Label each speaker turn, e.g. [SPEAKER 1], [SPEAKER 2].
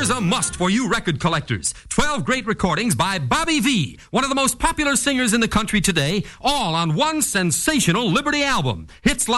[SPEAKER 1] Here's a must for you record collectors. 12 great recordings by Bobby Vee, one of the most popular singers in the country today, all on one sensational Liberty album. Hits like